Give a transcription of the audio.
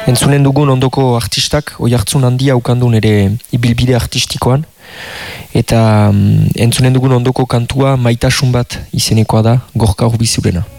Entzunen dugun ondoko artistak, oihartzun handia ukandu nere ibilbide artistikoan, eta entzunen dugun ondoko kantua maitasun bat izenekoa da, Gorka Urbizurena.